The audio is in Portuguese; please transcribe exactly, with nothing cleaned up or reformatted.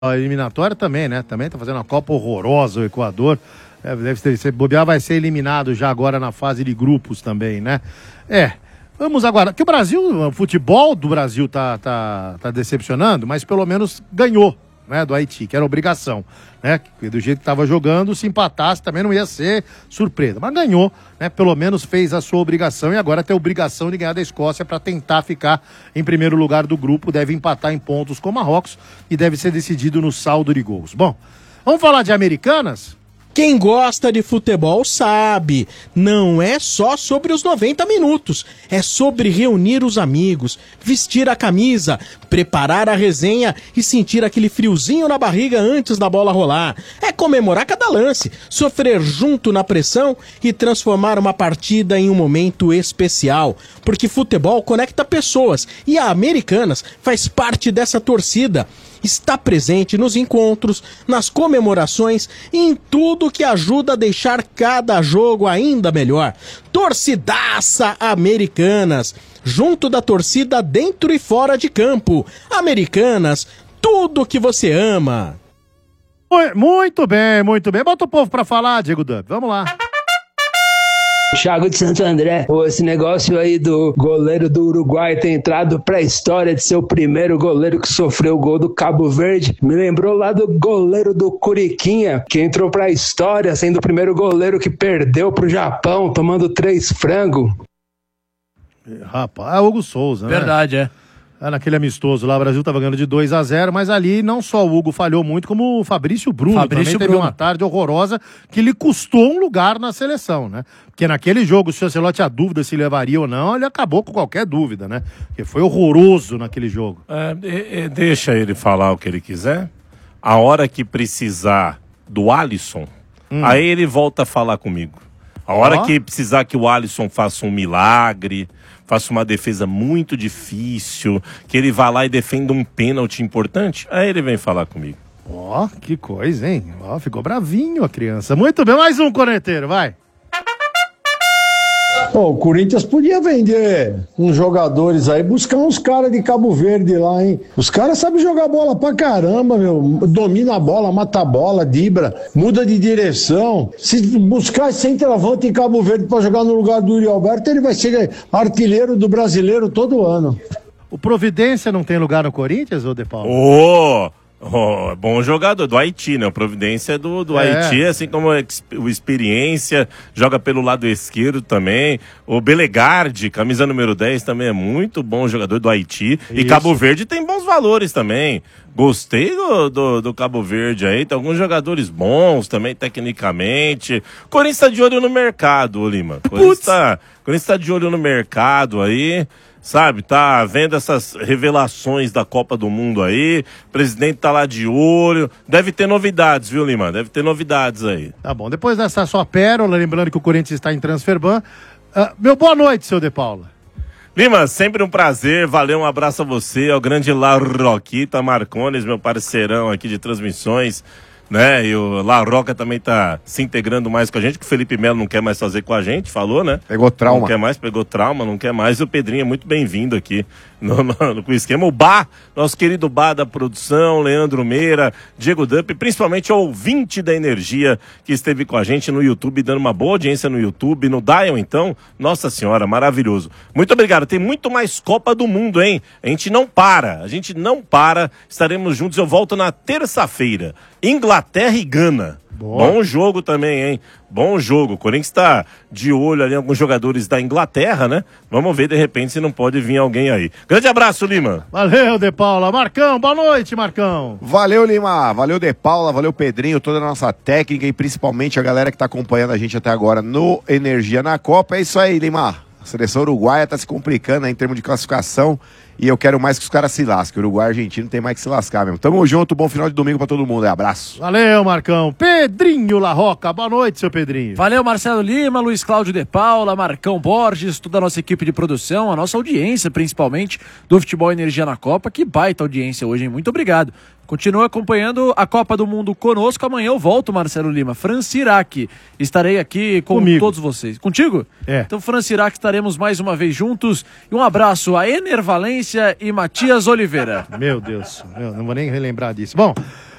A eliminatória também, né? Também tá fazendo uma Copa horrorosa o Equador. É, deve ter, se bobear, vai ser eliminado já agora na fase de grupos também, né? É, vamos agora. Porque o Brasil, o futebol do Brasil tá, tá, tá decepcionando, mas pelo menos ganhou, né? Do Haiti, que era obrigação, né? Que do jeito que tava jogando, se empatasse também não ia ser surpresa. Mas ganhou, né? Pelo menos fez a sua obrigação e agora tem a obrigação de ganhar da Escócia para tentar ficar em primeiro lugar do grupo. Deve empatar em pontos com o Marrocos e deve ser decidido no saldo de gols. Bom, vamos falar de Americanas? Quem gosta de futebol sabe, não é só sobre os noventa minutos, é sobre reunir os amigos, vestir a camisa, preparar a resenha e sentir aquele friozinho na barriga antes da bola rolar. É comemorar cada lance, sofrer junto na pressão e transformar uma partida em um momento especial, porque futebol conecta pessoas e a Americanas faz parte dessa torcida. Está presente nos encontros, nas comemorações e em tudo que ajuda a deixar cada jogo ainda melhor. Torcidaça Americanas, junto da torcida dentro e fora de campo. Americanas, tudo que você ama. Muito bem, muito bem. Bota o povo pra falar, Diego Dub. Vamos lá. Thiago de Santo André, esse negócio aí do goleiro do Uruguai ter entrado pra história de ser o primeiro goleiro que sofreu o gol do Cabo Verde, me lembrou lá do goleiro do Curiquinha, que entrou pra história sendo o primeiro goleiro que perdeu pro Japão, tomando três frangos. Rapaz, é Hugo Souza, né? Verdade, é. É, naquele amistoso lá, o Brasil tava ganhando de dois a zero, mas ali não só o Hugo falhou muito, como o Fabrício Bruno Fabrício também Bruno. teve uma tarde horrorosa que lhe custou um lugar na seleção, né? Porque naquele jogo, se o Ancelotti tinha dúvida se levaria ou não, ele acabou com qualquer dúvida, né? Porque foi horroroso naquele jogo. É, é, é, deixa ele falar o que ele quiser. A hora que precisar do Alisson, hum. aí ele volta a falar comigo. A hora oh. que precisar que o Alisson faça um milagre, faça uma defesa muito difícil, que ele vá lá e defenda um pênalti importante, aí ele vem falar comigo. Ó, oh, que coisa, hein? Ó, oh, ficou bravinho a criança. Muito bem, mais um corneteiro, vai. Oh, o Corinthians podia vender uns jogadores aí, buscar uns caras de Cabo Verde lá, hein? Os caras sabem jogar bola pra caramba, meu. Domina a bola, mata a bola, dibra, muda de direção. Se buscar centroavante em Cabo Verde pra jogar no lugar do Yuri Alberto, ele vai ser artilheiro do brasileiro todo ano. O Providência não tem lugar no Corinthians, ô De Paulo? Ô! Oh! Oh, bom jogador, do Haiti, né? O Providência do, do é. Haiti, assim como o Experiência, joga pelo lado esquerdo também. O Belegardi, camisa número dez, também é muito bom jogador do Haiti. Isso. E Cabo Verde tem bons valores também. Gostei do, do, do Cabo Verde aí, tem alguns jogadores bons também, tecnicamente. O Corinthians tá de olho no mercado, ô Lima. O Corinthians tá, Corinthians tá de olho no mercado aí. Sabe, tá vendo essas revelações da Copa do Mundo aí, o presidente tá lá de olho, deve ter novidades, viu, Lima? Deve ter novidades aí. Tá bom, depois dessa sua pérola, lembrando que o Corinthians está em Transferban, uh, meu boa noite, seu De Paula. Lima, sempre um prazer, valeu, um abraço a você, ao grande Larroquita Marcones, meu parceirão aqui de transmissões, né, e o La Roca também tá se integrando mais com a gente, que o Felipe Melo não quer mais fazer com a gente, falou, né? Pegou trauma. Não quer mais, pegou trauma, não quer mais, e o Pedrinho é muito bem-vindo aqui no, no, no esquema. O Bá, nosso querido Bá da produção, Leandro Meira, Diego Dupp, principalmente o ouvinte da Energia que esteve com a gente no YouTube, dando uma boa audiência no YouTube, no Dial, então, nossa senhora, maravilhoso. Muito obrigado, tem muito mais Copa do Mundo, hein? A gente não para, a gente não para, estaremos juntos, eu volto na terça-feira. Inglaterra e Gana. Boa. Bom jogo também, hein? Bom jogo. O Corinthians tá de olho ali em alguns jogadores da Inglaterra, né? Vamos ver, de repente, se não pode vir alguém aí. Grande abraço, Lima. Valeu, De Paula. Marcão, boa noite, Marcão. Valeu, Lima. Valeu, De Paula. Valeu, Pedrinho, toda a nossa técnica e principalmente a galera que tá acompanhando a gente até agora no Energia na Copa. É isso aí, Lima. A seleção uruguaia tá se complicando, né, em termos de classificação. E eu quero mais que os caras se lasquem. O Uruguai e Argentina tem mais que se lascar mesmo. Tamo junto, bom final de domingo pra todo mundo. É, abraço. Valeu, Marcão. Pedrinho La Roca, boa noite, seu Pedrinho. Valeu, Marcelo Lima, Luiz Cláudio De Paula, Marcão Borges, toda a nossa equipe de produção, a nossa audiência, principalmente, do Futebol Energia na Copa. Que baita audiência hoje, hein? Muito obrigado. Continua acompanhando a Copa do Mundo conosco. Amanhã eu volto, Marcelo Lima. Fran Sirac. Estarei aqui com Comigo. todos vocês. Contigo? É. Então, Fran Sirac, estaremos mais uma vez juntos. E um abraço a Ener Valência e Matias Oliveira. Meu Deus, eu não vou nem relembrar disso. Bom,